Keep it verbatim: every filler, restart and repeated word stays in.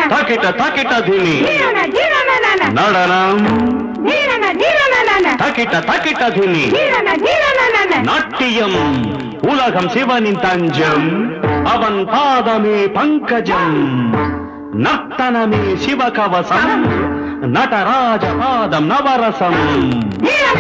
తకిట తకిట ధిమి ధీరన ధీరన நடனம் ధీరన ధీరన தகிட்ட தகிட்ட धिமி ధీరన ధీరన நாட்டியம் உலகம் சிவனின் தஞ்சம் அவன் பாதமே பங்கஜம் நர்த்தனமே சிவகவசம் நடராஜ பாதம் நவரசம்